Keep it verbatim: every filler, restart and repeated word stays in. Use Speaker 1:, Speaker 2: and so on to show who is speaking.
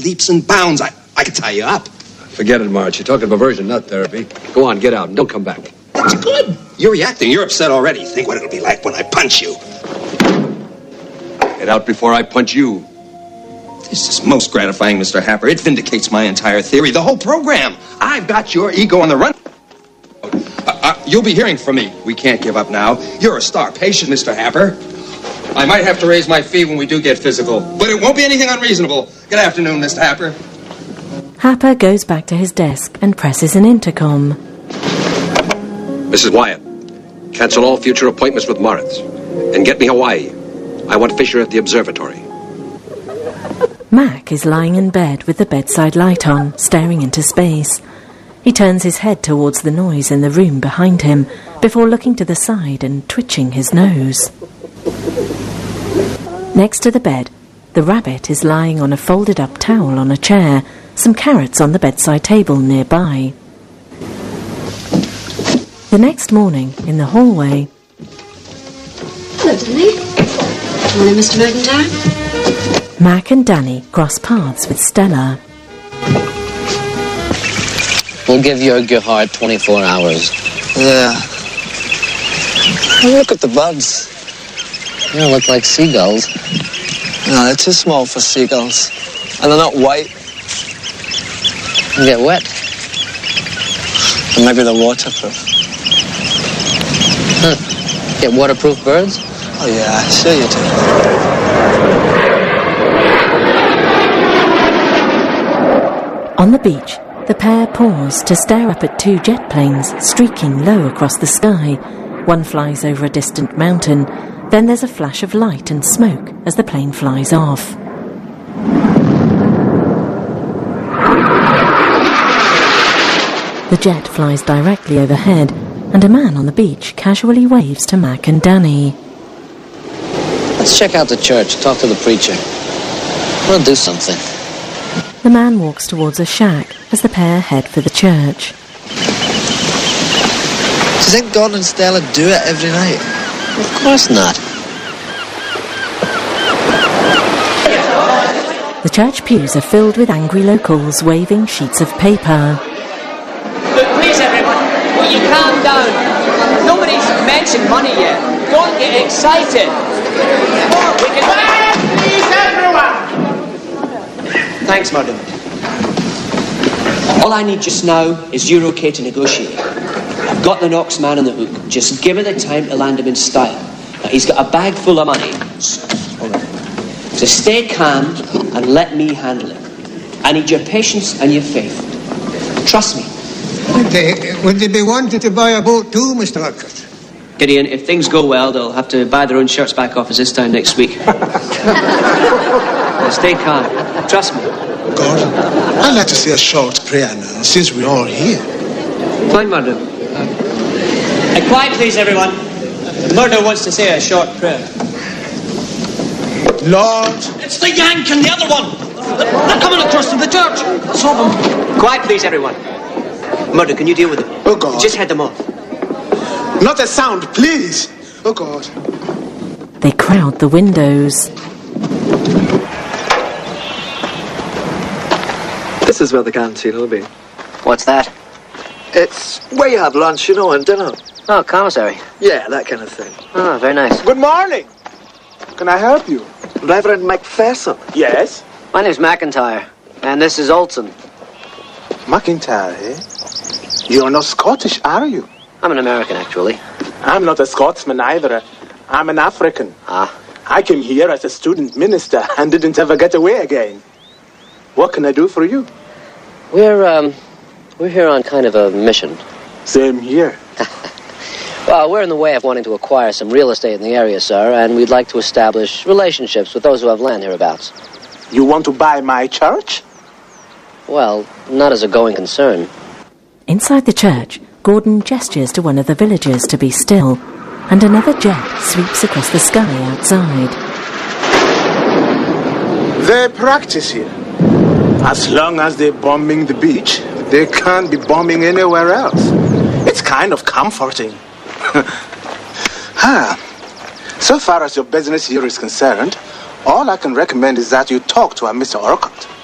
Speaker 1: leaps and bounds. I, I could tie you up.
Speaker 2: Forget it, Marge. You're talking of aversion, not therapy. Go on, get out, and don't come back.
Speaker 1: That's good. You're reacting. You're upset already. Think what it'll be like when I punch you.
Speaker 2: Get out before I punch you.
Speaker 1: This is most gratifying, Mister Happer. It vindicates my entire theory, the whole program. I've got your ego on the run. Uh, uh, you'll be hearing from me. We can't give up now. You're a star patient, Mister Happer. I might have to raise my fee when we do get physical, but it won't be anything unreasonable. Good afternoon, Mister Happer.
Speaker 3: Happer goes back to his desk and presses an intercom.
Speaker 2: Missus Wyatt, cancel all future appointments with Moritz. And get me Hawaii. I want Fisher at the observatory.
Speaker 3: Mac is lying in bed with the bedside light on, staring into space. He turns his head towards the noise in the room behind him, before looking to the side and twitching his nose. Next to the bed, the rabbit is lying on a folded-up towel on a chair, some carrots on the bedside table nearby. The next morning, in the hallway...
Speaker 4: Hello, Danny. Morning, Mister McIntyre.
Speaker 3: Mac and Danny cross paths with Stella.
Speaker 5: We'll give your Gerhard twenty-four hours.
Speaker 6: Yeah. Oh, look at the bugs.
Speaker 5: They don't look like seagulls.
Speaker 6: No, they're too small for seagulls. And they're not white.
Speaker 5: You get wet.
Speaker 6: And maybe they're waterproof.
Speaker 5: Huh. Get waterproof birds?
Speaker 6: Oh, yeah, sure you
Speaker 3: do. On the beach, the pair pause to stare up at two jet planes streaking low across the sky. One flies over a distant mountain. Then there's a flash of light and smoke as the plane flies off. The jet flies directly overhead, and a man on the beach casually waves to Mac and Danny.
Speaker 5: Let's check out the church, talk to the preacher. We'll do something.
Speaker 3: The man walks towards a shack as the pair head for the church.
Speaker 6: Do you think Gordon and Stella do it every night?
Speaker 5: Of course not.
Speaker 3: The church pews are filled with angry locals waving sheets of paper.
Speaker 7: Look, please, everyone, will you calm down? Nobody's mentioned money yet. Don't get excited. We can... Quiet, please, everyone! Thanks, madam. All I need just now is Euro K to negotiate. I've got the Knox man on the hook. Just give it the time to land him in style. Now, he's got a bag full of money. All right. So stay calm and let me handle it. I need your patience and your faith. Trust me.
Speaker 8: Would they, would they be wanting to buy a boat too, Mister Urquhart?
Speaker 7: Gideon, if things go well, they'll have to buy their own shirts back off us this time next week. Now, stay calm. Trust me.
Speaker 9: Gordon, I'd like to say a short prayer now, since we're all here.
Speaker 7: Fine, madam. Uh, quiet, please, everyone. The murderer wants to say a short prayer.
Speaker 9: Lord...
Speaker 7: It's the Yank and the other one! They're coming across from the church! I saw them. Quiet, please, everyone. Murder, can you deal with them?
Speaker 9: Oh, God.
Speaker 7: Just head them off.
Speaker 9: Not a sound, please! Oh, God.
Speaker 3: They crowd the windows.
Speaker 6: This is where the canteen will be.
Speaker 5: What's that?
Speaker 6: It's where you have lunch, you know, and dinner.
Speaker 5: Oh, commissary.
Speaker 6: Yeah, that kind of thing.
Speaker 5: Oh, very nice.
Speaker 9: Good morning. Can I help you?
Speaker 6: Reverend McPherson.
Speaker 9: Yes?
Speaker 5: My name's McIntyre, and this is Olson.
Speaker 9: McIntyre, eh? You're not Scottish, are you?
Speaker 5: I'm an American, actually.
Speaker 9: I'm not a Scotsman either. I'm an African.
Speaker 5: Ah.
Speaker 9: I came here as a student minister and didn't ever get away again. What can I do for you?
Speaker 5: We're, um, we're here on kind of a mission.
Speaker 9: Same here.
Speaker 5: Well, we're in the way of wanting to acquire some real estate in the area, sir, and we'd like to establish relationships with those who have land hereabouts.
Speaker 9: You want to buy my church?
Speaker 5: Well, not as a going concern.
Speaker 3: Inside the church, Gordon gestures to one of the villagers to be still, and another jet sweeps across the sky outside.
Speaker 9: They practice here. As long as they're bombing the beach, they can't be bombing anywhere else. It's kind of comforting. ah, so far as your business here is concerned, all I can recommend is that you talk to a Mister Urquhart.